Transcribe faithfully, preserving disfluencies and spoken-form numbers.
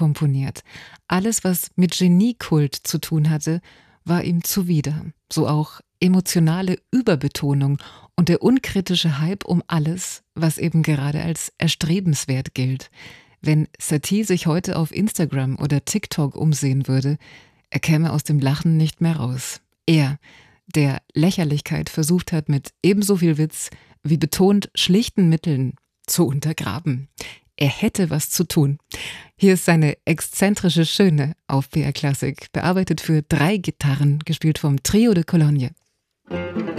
komponiert. Alles, was mit Geniekult zu tun hatte, war ihm zuwider. So auch emotionale Überbetonung und der unkritische Hype um alles, was eben gerade als erstrebenswert gilt. Wenn Satie sich heute auf Instagram oder TikTok umsehen würde, er käme aus dem Lachen nicht mehr raus. Er, der Lächerlichkeit versucht hat, mit ebenso viel Witz wie betont schlichten Mitteln zu untergraben. Er hätte was zu tun. Hier ist seine exzentrische Schöne auf B R Klassik, bearbeitet für drei Gitarren, gespielt vom Trio de Cologne.